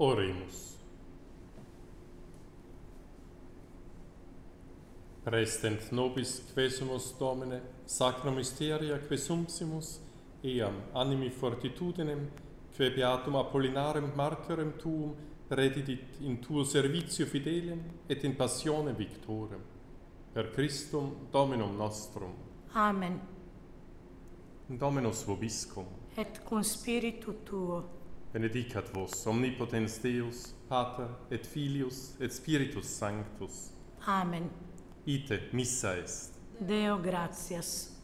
Oremus. Prestent nobis quesumus Domine, sacra mysteria quesumpsimus, eam animi fortitudinem, que beatum Apollinarem martyrem tuum redidit in tuo servitio fidelem et in passione victorem. Per Christum Dominum nostrum. Amen. Dominus vobiscum. Et cum spiritu tuo. Benedicat vos omnipotens Deus, Pater et Filius et Spiritus Sanctus. Amen. Ite missa est. Deo gratias.